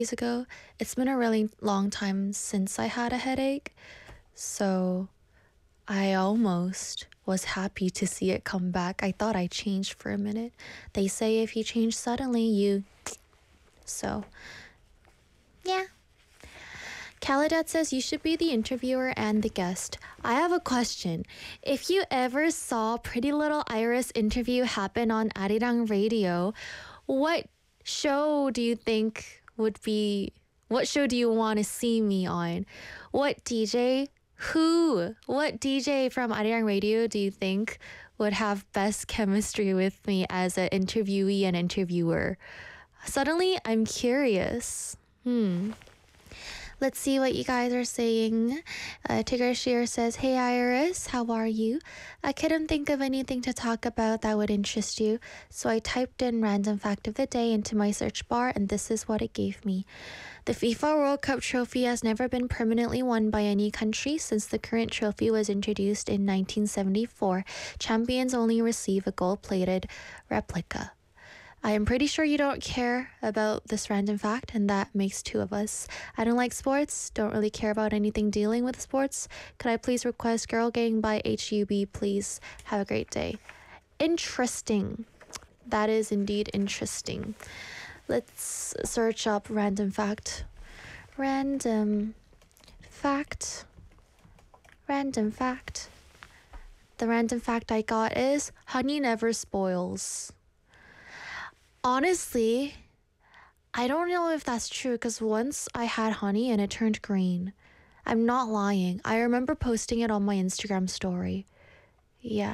days ago. It's been a really long time since I had a headache, so I almost was happy to see it come back. I thought I changed for a minute. They say if you change suddenly, you. So, yeah. Caladat says you should be the interviewer and the guest. I have a question. If you ever saw Pretty Little Iris interview happen on Arirang Radio, what show do you think would be, what show do you want to see me on? What DJ? Who? What DJ from Arirang Radio do you think would have best chemistry with me as an interviewee and interviewer? Suddenly, I'm curious. Let's see what you guys are saying. Tigger Shear says, "Hey Iris, how are you? I couldn't think of anything to talk about that would interest you, so I typed in random fact of the day into my search bar, and this is what it gave me. The FIFA World Cup trophy has never been permanently won by any country since the current trophy was introduced in 1974. Champions only receive a gold-plated replica." I am pretty sure you don't care about this random fact, and that makes two of us. I don't like sports, don't really care about anything dealing with sports. Could I please request Girl Gang by HUB, please? Have a great day. Interesting. That is indeed interesting. Let's search up random fact. Random fact. Random fact. The random fact I got is honey never spoils. Honestly, I don't know if that's true because once I had honey and it turned green. I'm not lying. I remember posting it on my Instagram story. Yeah.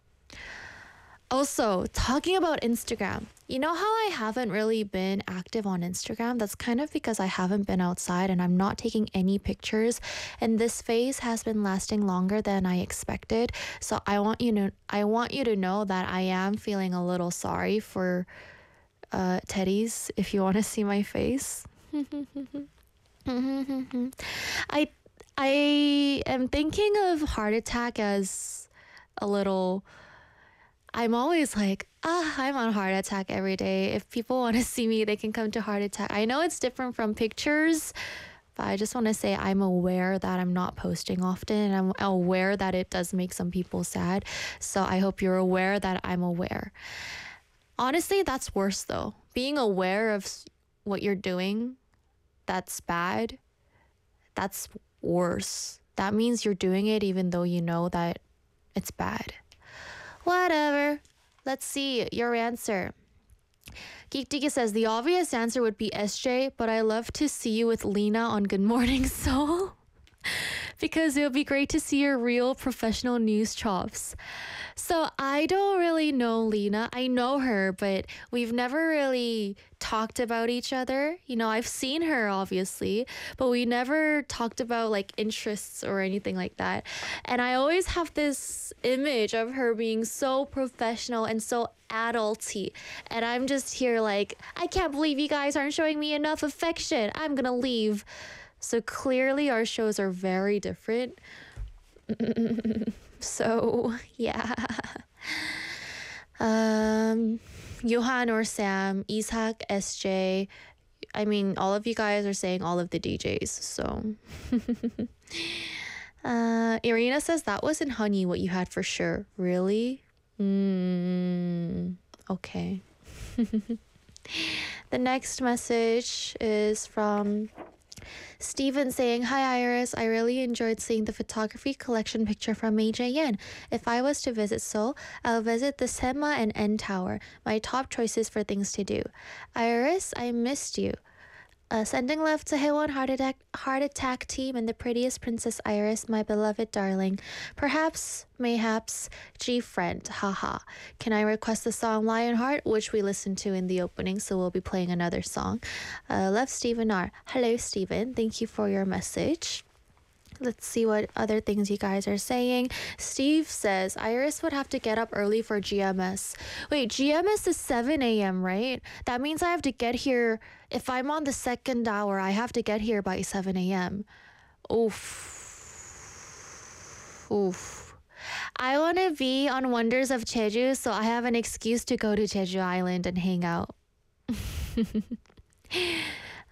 Also, talking about Instagram, you know how I haven't really been active on Instagram? That's kind of because I haven't been outside and I'm not taking any pictures, and this phase has been lasting longer than I expected. So I want you to know that I am feeling a little sorry for teddies, if you want to see my face. I am thinking of heart attack as a little. I'm always like, I'm on heart attack every day. If people want to see me, they can come to heart attack. I know it's different from pictures, but I just want to say I'm aware that I'm not posting often, and I'm aware that it does make some people sad. So I hope you're aware that I'm aware. Honestly, that's worse though. Being aware of what you're doing, that's bad. That's worse. That means you're doing it even though you know that it's bad. Whatever. Let's see your answer. Geek Diggy says the obvious answer would be SJ, but I love to see you with Lena on Good Morning Seoul because it would be great to see your real professional news chops. So I don't really know Lena. I know her, but we've never really talked about each other. You know, I've seen her obviously, but we never talked about like interests or anything like that. And I always have this image of her being so professional and so adulty. And I'm just here like, I can't believe you guys aren't showing me enough affection. I'm gonna leave. So clearly our shows are very different. So, yeah. Johan or Sam, Ishak, SJ. I mean, all of you guys are saying all of the DJs, so. Irina says that wasn't honey what you had for sure. Really? Okay. The next message is from Steven saying, "Hi Iris, I really enjoyed seeing the photography collection picture from AJN. If I was to visit Seoul, I'll visit the Sema and N Tower. My top choices for things to do. Iris, I missed you. Sending love to Haewon Heart Attack team and the prettiest Princess Iris, my beloved darling. Perhaps, mayhaps, G friend, haha. Can I request the song Lionheart, which we listened to in the opening, so we'll be playing another song. Love, Stephen R. Hello, Stephen. Thank you for your message. Let's see what other things you guys are saying. Steve says, Iris would have to get up early for GMS. Wait, GMS is 7 a.m., right? That means I have to get here. If I'm on the second hour, I have to get here by 7 a.m. Oof. Oof. I want to be on Wonders of Jeju, so I have an excuse to go to Jeju Island and hang out.